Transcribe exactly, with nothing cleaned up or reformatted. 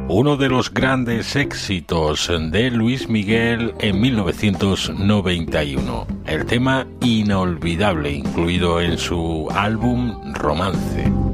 Uno de los grandes éxitos de Luis Miguel en mil novecientos noventa y uno, el tema Inolvidable, incluido en su álbum Romance.